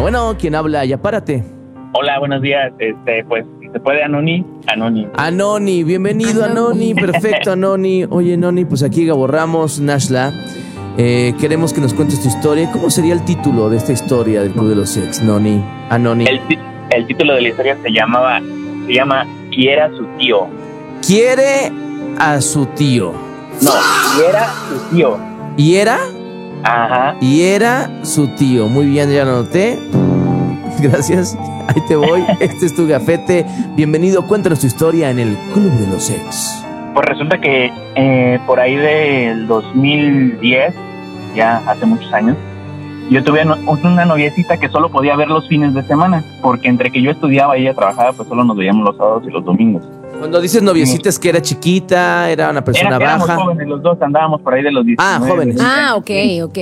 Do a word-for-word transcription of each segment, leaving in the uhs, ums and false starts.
Bueno, ¿quién habla? Ya párate. Hola, buenos días. Este, pues, si se puede, Anoni. Anoni. Anoni, bienvenido, Anoni. Perfecto, Anoni. Oye, Anoni, pues aquí Gabo Ramos, Nashla. Eh, queremos que nos cuentes tu historia. ¿Cómo sería el título de esta historia del Club de los Ex, Noni? Anoni. El, el título de la historia se llamaba, se llama Quiere a su tío. Quiere a su tío. No, quiere a su tío. ¿Y era? Ajá. Y era su tío. Muy bien, ya lo anoté. Gracias. Ahí te voy. Este es tu gafete. Bienvenido. Cuéntanos tu historia en el Club de los Ex. Pues resulta que eh, por ahí del dos mil diez, ya hace muchos años, yo tuve una noviecita que solo podía ver los fines de semana, porque entre que yo estudiaba y ella trabajaba, pues solo nos veíamos los sábados y los domingos. Cuando dices noviecita, ¿es que era chiquita? ¿Era una persona era, baja? Éramos jóvenes, los dos andábamos por ahí de los diecinueve. Ah, jóvenes. Ah, ok, ok.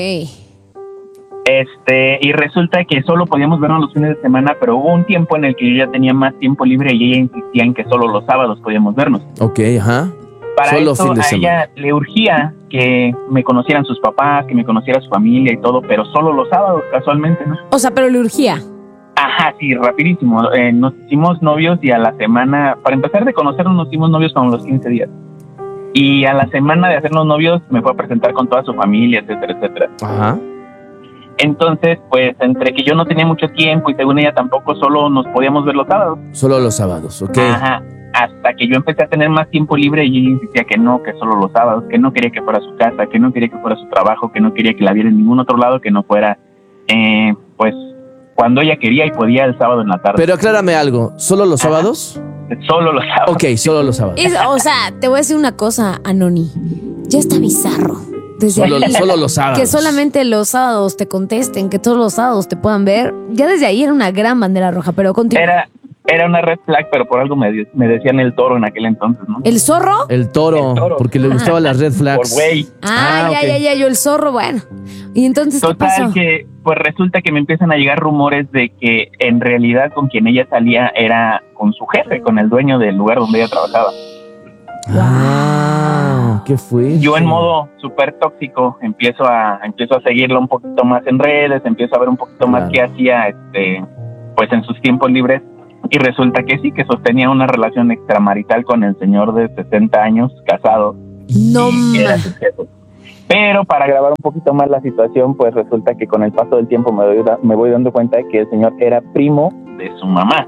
Este, y resulta que solo podíamos vernos los fines de semana, pero hubo un tiempo en el que yo ya tenía más tiempo libre y ella insistía en que solo los sábados podíamos vernos. Ok, ajá. Para Solo eso fin de a semana. ella le urgía que me conocieran sus papás, que me conociera su familia y todo, pero solo los sábados, casualmente, ¿no? O sea, pero le urgía. Ajá, sí, rapidísimo. Eh, nos hicimos novios y a la semana, para empezar de conocernos, nos hicimos novios como los quince días. Y a la semana de hacernos novios me fue a presentar con toda su familia, etcétera, etcétera. Ajá. Entonces, pues, entre que yo no tenía mucho tiempo y según ella tampoco, solo nos podíamos ver los sábados. Solo los sábados, ok. Ajá. Hasta que yo empecé a tener más tiempo libre y ella insistía que no, que solo los sábados, que no quería que fuera su casa, que no quería que fuera su trabajo, que no quería que la viera en ningún otro lado, que no fuera, eh, pues, cuando ella quería y podía el sábado en la tarde. Pero aclárame algo, ¿solo los sábados? Solo los sábados. Ok, solo los sábados. Es, o sea, te voy a decir una cosa, Anoni. Ya está bizarro. Desde Solo, ahí, solo los sábados. que solamente los sábados te contesten, que todos los sábados te puedan ver. Ya desde ahí era una gran bandera roja, pero continúa. Era, era una red flag, pero por algo me, me decían el toro en aquel entonces, ¿no? ¿El zorro? El toro, El toro. porque le gustaban las red Por flags. güey. Ah, Ah, ya, ok. ya, ya, yo el zorro, bueno. ¿Y entonces qué pasó? Total que, pues resulta que me empiezan a llegar rumores de que en realidad con quien ella salía era con su jefe, con el dueño del lugar donde ella trabajaba. Ah, ¿qué fue? Yo en modo súper tóxico empiezo a empiezo a seguirlo un poquito más en redes, empiezo a ver un poquito más Claro. qué hacía este pues en sus tiempos libres y resulta que sí, que sostenía una relación extramarital con el señor de sesenta años, casado. No, y era ma. su jefe. Pero para grabar un poquito más la situación, pues resulta que con el paso del tiempo me, doy, me voy dando cuenta de que el señor era primo de su mamá.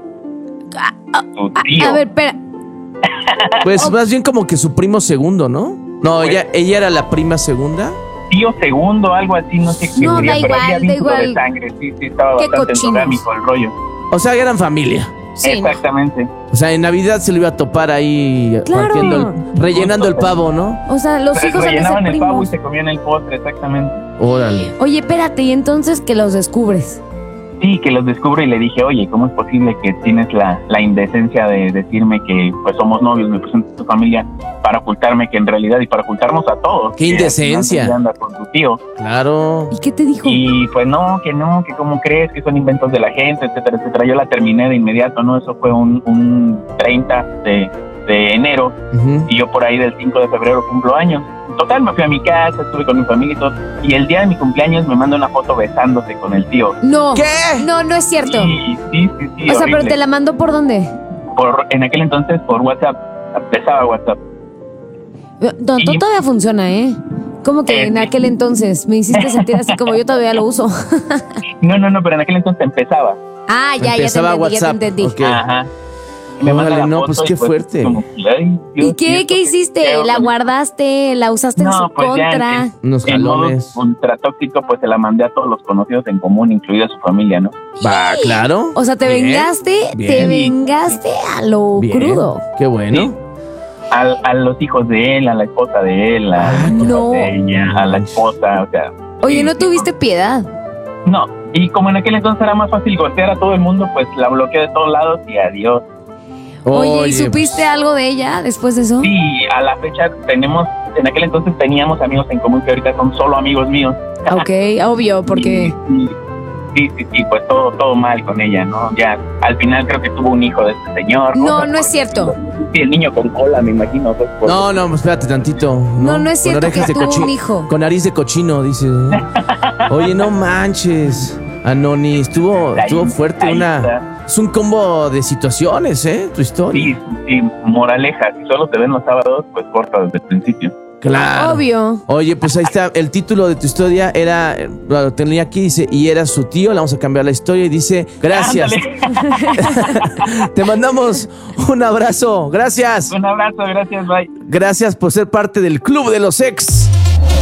Su tío. A, a ver, espera. Pues más bien como que su primo segundo, ¿no? No, Pues- ella, ella era la prima segunda. Tío segundo, algo así, no sé qué No, sería, da pero igual, había da vínculo igual. de sangre, sí, sí, estaba Qué bastante cochinos. endogámico el rollo. O sea, eran familia. Sí, no. Exactamente. O sea, en Navidad se lo iba a topar ahí Claro. partiendo el- rellenando el pavo, ¿no? O sea, los Re- hijos han de ser rellenaban el pavo y primos. se comían el postre, exactamente. Órale. Oye, espérate, y entonces que los descubres. Sí, que los descubro y le dije, oye, ¿cómo es posible que tienes la, la indecencia de decirme que pues somos novios, me presento a tu familia para ocultarme que en realidad y para ocultarnos a todos? ¡Qué que al indecencia! final anda con tu tío. Claro. ¿Y qué te dijo? Y pues no, que no, que cómo crees, que son inventos de la gente, etcétera, etcétera. Yo la terminé de inmediato, ¿no? Eso fue un, un treinta de, de enero Ujú. y yo por ahí del cinco de febrero cumplo años. Total, me fui a mi casa, estuve con mi familia y todo. Y el día de mi cumpleaños me manda una foto besándose con el tío. No. ¿Qué? No, no es cierto. Sí, sí, sí, sí, O sea, pero horrible. te la mandó por dónde? Por, en aquel entonces por WhatsApp, empezaba WhatsApp. No, Y- todavía funciona, ¿eh? ¿Cómo que Eh, en sí. aquel entonces? Me hiciste sentir así como yo todavía lo uso. No, no, no, pero en aquel entonces empezaba. Ah, ya, ya te Empezaba entendí, ya te WhatsApp. entendí. Ok. Ajá. Me manda Órale, la no, foto pues y, qué fuerte. como que, ay, Dios, ¿Y qué? ¿esto ¿Qué hiciste? qué hago ¿La con- guardaste? ¿La usaste en No, su pues ya contra? en- Unos En modo jalones. ultratóxico, pues se la mandé a todos los conocidos en común, incluida su familia, ¿no? Va, claro. O sea, te Bien, vengaste, te bien. vengaste a lo Bien. crudo. Qué bueno. Sí. A, a los hijos de él, a la esposa de él, a, Ah, los hijos no. de ella, a la esposa, o sea. Oye, sí, ¿no sí, tuviste piedad? No, y como en aquel entonces era más fácil golpear a todo el mundo, pues la bloqueé de todos lados y adiós. Oye, ¿y supiste pues, algo de ella después de eso? Sí, a la fecha tenemos, en aquel entonces teníamos amigos en común que ahorita son solo amigos míos. Ok, obvio, porque... Sí, sí, sí, sí, pues todo, todo mal con ella, ¿no? Ya, al final creo que tuvo un hijo de este señor. No, O sea, no es cierto. Sí, el niño con cola, me imagino. Pues, por- No, no, pues espérate tantito. No, no es Con cierto orejas que de tuvo cochi- un hijo. Con nariz de cochino, dice. Oye, no manches. Anoni, estuvo, Ahí- estuvo fuerte ahí una... está. Es un combo de situaciones, ¿eh? Tu historia. Sí, sí, moraleja, si solo te ven los sábados, pues corta desde el principio. Claro. Obvio. Oye, pues ahí está. El título de tu historia era, eh, lo tenía aquí, dice, y era su tío. Le vamos a cambiar la historia y dice, gracias. Ándale. Te mandamos un abrazo. Gracias. Un abrazo, gracias, bye. Gracias por ser parte del Club de los Ex.